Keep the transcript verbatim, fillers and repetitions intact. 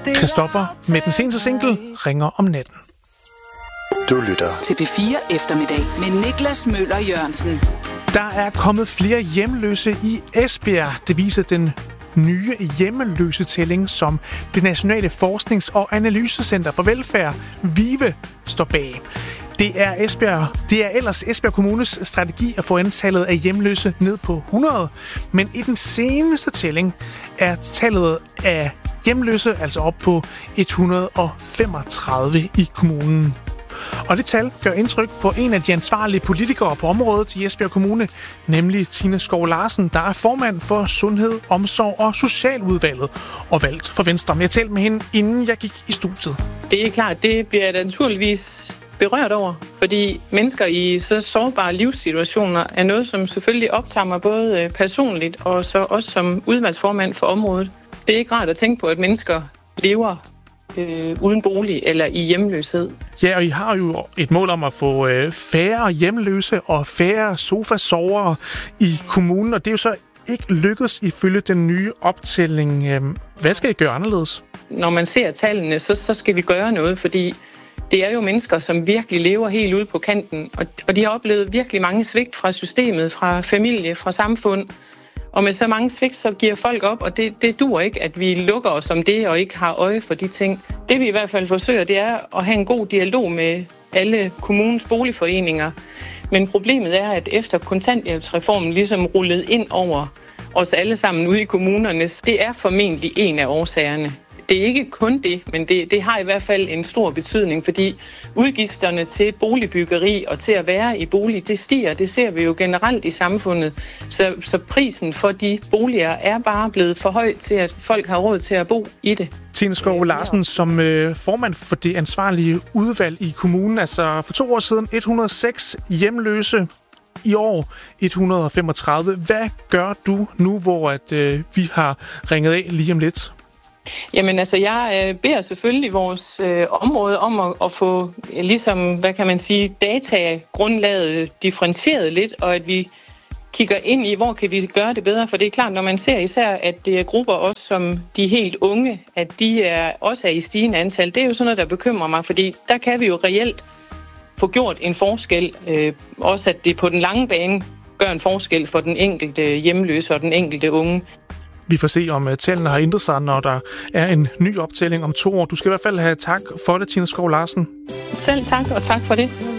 Christoffer med den seneste single Ringer om natten. Du lytter til P fire Eftermiddag med Niklas Møller Jørgensen. Der er kommet flere hjemløse i Esbjerg. Det viser den nye hjemløsetælling, som det Nationale Forsknings- og Analysecenter for Velfærd, VIVE, står bag. Det er, Esbjerg, det er ellers Esbjerg Kommunes strategi at få antallet af hjemløse ned på hundrede, men i den seneste tælling er tallet af hjemløse altså op på et hundrede og femogtredive i kommunen. Og det tal gør indtryk på en af de ansvarlige politikere på området i Esbjerg Kommune, nemlig Tine Skov Larsen, der er formand for Sundhed, Omsorg og Socialudvalget og valgt for Venstre. Men jeg talte med hende, inden jeg gik i studiet. Det er klart, det bliver jeg naturligvis berørt over, fordi mennesker i så sårbare livssituationer er noget, som selvfølgelig optager mig både personligt og så også som udvalgsformand for området. Det er ikke rart at tænke på, at mennesker lever øh, uden bolig eller i hjemløshed. Ja, og I har jo et mål om at få øh, færre hjemløse og færre sofasovere i kommunen, og det er jo så ikke lykkedes ifølge den nye optælling. Hvad skal I gøre anderledes? Når man ser tallene, så, så skal vi gøre noget, fordi det er jo mennesker, som virkelig lever helt ude på kanten, og, og de har oplevet virkelig mange svigt fra systemet, fra familie, fra samfund. Og med så mange svigt, så giver folk op, og det, det duer ikke, at vi lukker os om det og ikke har øje for de ting. Det vi i hvert fald forsøger, det er at have en god dialog med alle kommunens boligforeninger. Men problemet er, at efter kontanthjælpsreformen ligesom rullede ind over os alle sammen ude i kommunerne, det er formentlig en af årsagerne. Det er ikke kun det, men det, det har i hvert fald en stor betydning, fordi udgifterne til boligbyggeri og til at være i bolig, det stiger. Det ser vi jo generelt i samfundet. Så, så prisen for de boliger er bare blevet for høj til, at folk har råd til at bo i det. Tine Skov Larsen, som øh, formand for det ansvarlige udvalg i kommunen, altså for to år siden et hundrede og seks hjemløse, i år et hundrede og femogtredive. Hvad gør du nu, hvor at, øh, vi har ringet af lige om lidt? Jamen altså, jeg øh, beder selvfølgelig vores øh, område om at, at få, øh, ligesom, hvad kan man sige, datagrundlaget differentieret lidt, og at vi kigger ind i, hvor kan vi gøre det bedre, for det er klart, når man ser især, at det er grupper også som de helt unge, at de er også er i stigende antal, det er jo sådan noget, der bekymrer mig, fordi der kan vi jo reelt få gjort en forskel, øh, også at det på den lange bane gør en forskel for den enkelte hjemløse og den enkelte unge. Vi får se, om tallene har ændret sig, når der er en ny optælling om to år. Du skal i hvert fald have tak for det, Tine Skov Larsen. Selv tak, og tak for det.